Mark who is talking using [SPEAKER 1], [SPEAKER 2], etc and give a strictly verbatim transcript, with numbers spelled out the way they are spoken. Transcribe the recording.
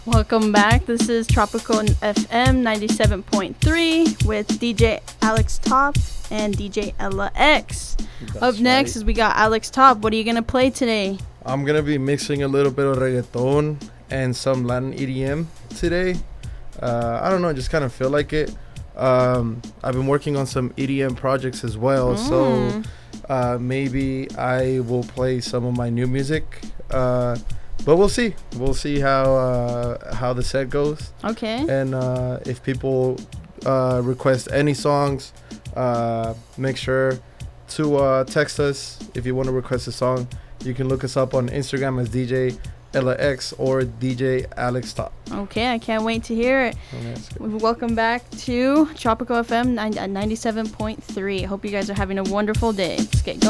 [SPEAKER 1] Welcome back. This is Tropical F M ninety-seven point three with D J Alex Top and D J Ella X.
[SPEAKER 2] That's
[SPEAKER 1] Up next
[SPEAKER 2] right.
[SPEAKER 1] is we got Alex Top. What are you going to play today?
[SPEAKER 2] I'm gonna be mixing a little bit of reggaeton and some Latin E D M today. Uh, I don't know, just kind of feel like it. Um, I've been working on some E D M projects as well,
[SPEAKER 1] Mm.
[SPEAKER 2] so uh, maybe I will play some of my new music. Uh, but we'll see. We'll see how uh, how the set goes,
[SPEAKER 1] Okay.
[SPEAKER 2] and uh, if people uh, request any songs, uh, make sure to uh, text us if you want to request a song. You can look us up on Instagram as D J Ella X or D J Alex Top.
[SPEAKER 1] Okay, I can't wait to hear it.
[SPEAKER 2] Oh, that's good.
[SPEAKER 1] Welcome back to Tropical F M ninety-seven point three. Hope you guys are having a wonderful day. Let's get going.